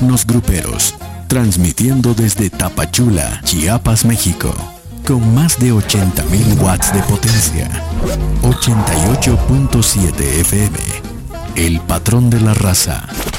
modernos gruperos, transmitiendo desde Tapachula, Chiapas, México, con más de 80,000 watts de potencia. 88.7 FM, el patrón de la raza.